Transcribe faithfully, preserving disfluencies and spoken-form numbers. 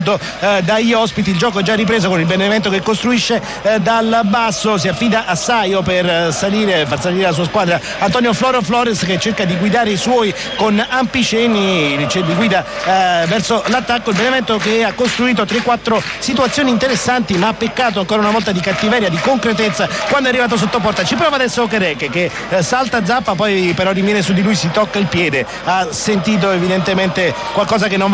Eh, dagli ospiti. Il gioco è già ripreso con il Benevento che costruisce eh, dal basso, si affida a Saio per eh, salire, far salire la sua squadra. Antonio Floro Flores che cerca di guidare i suoi con Ampiceni, li guida eh, verso l'attacco. Il Benevento che ha costruito tre quattro situazioni interessanti, ma ha peccato ancora una volta di cattiveria, di concretezza quando è arrivato sotto porta. Ci prova adesso Okereke che eh, salta Zappa, poi però rimane su di lui, si tocca il piede, ha sentito evidentemente qualcosa che non